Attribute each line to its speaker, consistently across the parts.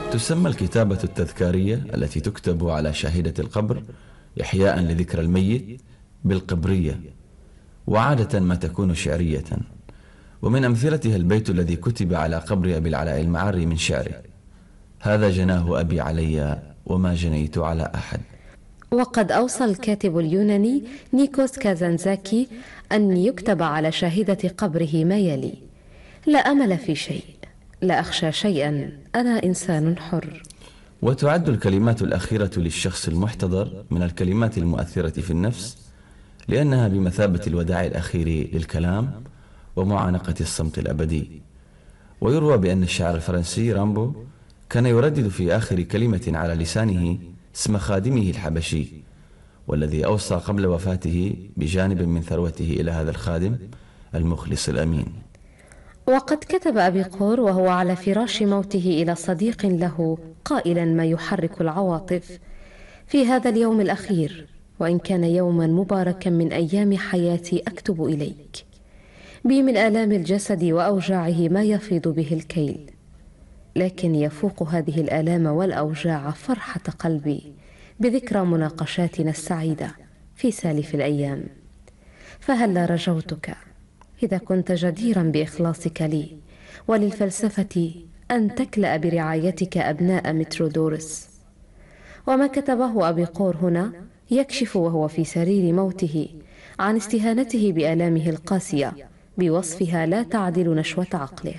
Speaker 1: تسمى الكتابة التذكارية التي تكتب على شاهدة القبر إحياء لذكرى الميت بالقبرية، وعادة ما تكون شعرية. ومن أمثلتها البيت الذي كتب على قبر أبي العلاء المعري من شعره: هذا جناه أبي علي وما جنيت على أحد.
Speaker 2: وقد أوصى الكاتب اليوناني نيكوس كازانزاكي أن يكتب على شاهدة قبره ما يلي: لا أمل في شيء، لا أخشى شيئا، أنا إنسان حر.
Speaker 1: وتعد الكلمات الأخيرة للشخص المحتضر من الكلمات المؤثرة في النفس، لأنها بمثابة الوداع الأخير للكلام ومعانقة الصمت الأبدي. ويروى بأن الشاعر الفرنسي رامبو كان يردد في آخر كلمة على لسانه اسم خادمه الحبشي، والذي أوصى قبل وفاته بجانب من ثروته إلى هذا الخادم المخلص الأمين.
Speaker 2: وقد كتب أبيقور وهو على فراش موته إلى صديق له قائلا ما يحرك العواطف: في هذا اليوم الأخير، وإن كان يوما مباركا من أيام حياتي، أكتب إليك بي من آلام الجسد وأوجاعه ما يفيض به الكيل، لكن يفوق هذه الآلام والأوجاع فرحة قلبي بذكرى مناقشاتنا السعيدة في سالف الأيام. فهلا رجوتك إذا كنت جديرا بإخلاصك لي وللفلسفة أن تكلأ برعايتك أبناء مترودورس. وما كتبه أبيقور هنا يكشف وهو في سرير موته عن استهانته بآلامه القاسية بوصفها لا تعدل نشوة عقله.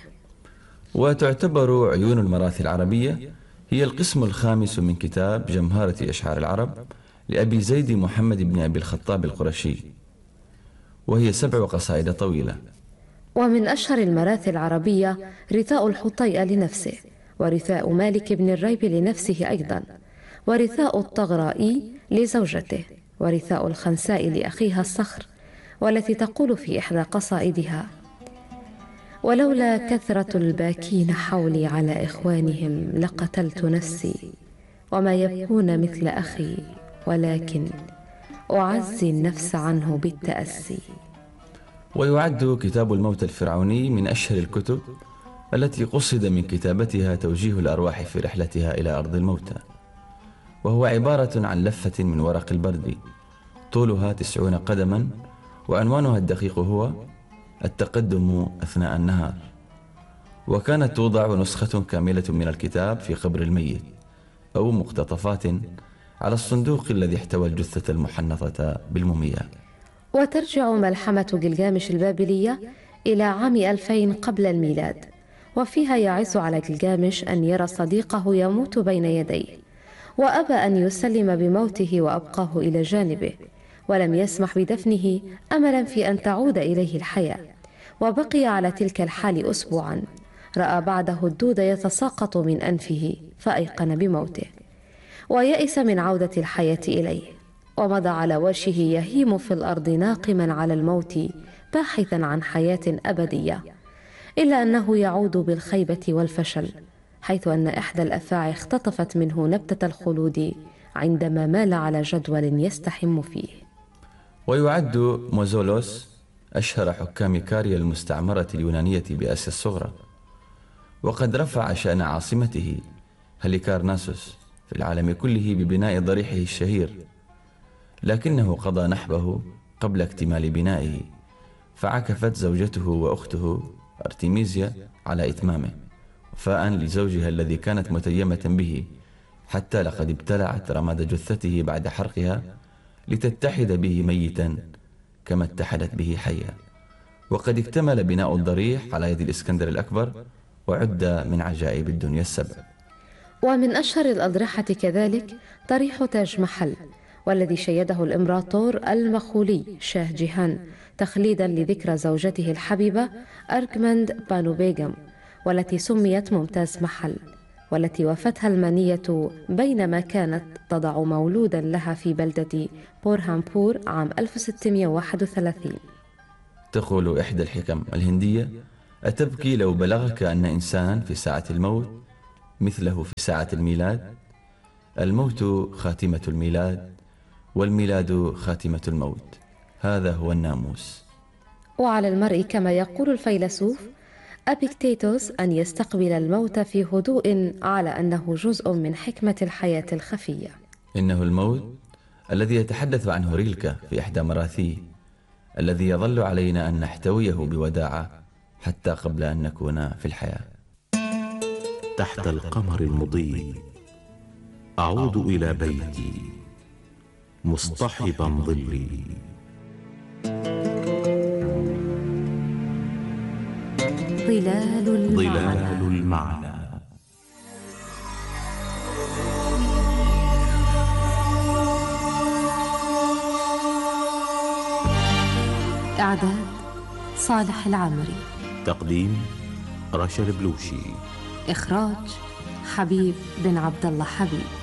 Speaker 1: وتعتبر عيون المراثي العربية هي القسم الخامس من كتاب جمهرة أشعار العرب لأبي زيد محمد بن أبي الخطاب القرشي، وهي 7 قصائد طويلة.
Speaker 2: ومن أشهر المراثي العربية رثاء الحطيئة لنفسه، ورثاء مالك بن الريب لنفسه أيضا، ورثاء الطغرائي لزوجته، ورثاء الخنساء لأخيها الصخر، والتي تقول في إحدى قصائدها: ولولا كثرة الباكين حولي على إخوانهم لقتلت نفسي، وما يبكون مثل أخي، ولكن أعزي النفس عنه بالتأسي.
Speaker 1: ويعد كتاب الموت الفرعوني من أشهر الكتب التي قصد من كتابتها توجيه الأرواح في رحلتها إلى أرض الموتى، وهو عبارة عن لفة من ورق البرد طولها 90 قدما، وعنوانها الدقيق هو التقدم أثناء النهار. وكانت توضع نسخة كاملة من الكتاب في قبر الميت أو مقتطفات على الصندوق الذي احتوى الجثة المحنطة بالمومياء.
Speaker 2: وترجع ملحمة جلجامش البابلية إلى عام 2000 قبل الميلاد، وفيها يعز على جلجامش أن يرى صديقه يموت بين يديه، وأبى أن يسلم بموته وأبقاه إلى جانبه، ولم يسمح بدفنه أملا في أن تعود إليه الحياة، وبقي على تلك الحال أسبوعا. رأى بعده الدود يتساقط من أنفه فأيقن بموته، ويئس من عودة الحياة إليه، ومضى على وجهه يهيم في الأرض ناقما على الموت باحثا عن حياة أبدية، إلا أنه يعود بالخيبة والفشل، حيث أن إحدى الأفاعي اختطفت منه نبتة الخلود عندما مال على جدول يستحم فيه.
Speaker 1: ويعد موزولوس أشهر حكام كاريا المستعمرة اليونانية بآسيا الصغرى، وقد رفع شأن عاصمته هليكارناسوس في العالم كله ببناء ضريحه الشهير، لكنه قضى نحبه قبل اكتمال بنائه، فعكفت زوجته وأخته أرتيميزيا على إتمامه وفاء لزوجها الذي كانت متيمة به، حتى لقد ابتلعت رماد جثته بعد حرقها لتتحد به ميتا كما اتحدت به حيا. وقد اكتمل بناء الضريح على يد الإسكندر الأكبر، وعد من عجائب الدنيا السبع.
Speaker 2: ومن أشهر الأضرحة كذلك ضريح تاج محل، والذي شيده الإمبراطور المخولي شاه جيهان تخليدا لذكرى زوجته الحبيبة أركمند بانو بيغم، والتي سميت ممتاز محل، والتي وفتها المنية بينما كانت تضع مولودا لها في بلدة بورهامبور عام 1631.
Speaker 1: تقول إحدى الحكم الهندية: أتبكي لو بلغك أن إنسانا في ساعة الموت مثله في ساعة الميلاد؟ الموت خاتمة الميلاد، والميلاد خاتمة الموت، هذا هو الناموس.
Speaker 2: وعلى المرء كما يقول الفيلسوف أبيكتيتوس أن يستقبل الموت في هدوء على أنه جزء من حكمة الحياة الخفية.
Speaker 1: إنه الموت الذي يتحدث عنه ريلكا في إحدى مراثيه، الذي يظل علينا أن نحتويه بوداعة حتى قبل أن نكون في الحياة.
Speaker 3: تحت القمر المضيء أعود إلى بيتي مصطحبا ظلي. ظلال المعنى.
Speaker 2: إعداد صالح العامري.
Speaker 3: تقديم رشا البلوشي.
Speaker 2: إخراج حبيب بن عبد الله حبيب.